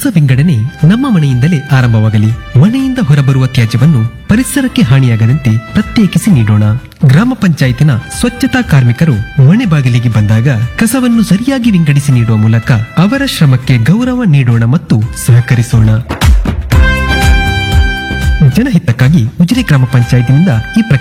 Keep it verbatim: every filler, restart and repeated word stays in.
ಕಸ ವಿಂಗಡಣೆ ನಮ್ಮ ಮನೆಯಿಂದಲೇ ಆರಂಭವಾಗಲಿ. ಮನೆಯಿಂದ ಹೊರಬರುವ ತ್ಯಾಜ್ಯವನ್ನು ಪರಿಸರಕ್ಕೆ ಹಾನಿಯಾಗದಂತೆ ಪ್ರತ್ಯೇಕಿಸಿ ನೀಡೋಣ. ಗ್ರಾಮ ಪಂಚಾಯತಿನ ಸ್ವಚ್ಛತಾ ಕಾರ್ಮಿಕರು ಮನೆ ಬಾಗಿಲಿಗೆ ಬಂದಾಗ ಕಸವನ್ನು ಸರಿಯಾಗಿ ವಿಂಗಡಿಸಿ ನೀಡುವ ಮೂಲಕ ಅವರ ಶ್ರಮಕ್ಕೆ ಗೌರವ ನೀಡೋಣ ಮತ್ತು ಸಹಕರಿಸೋಣ. ಜನಹಿತಕ್ಕಾಗಿ ಉಜಿರೆ ಗ್ರಾಮ ಪಂಚಾಯತಿನಿಂದ ಈ ಪ್ರಕಟಣೆ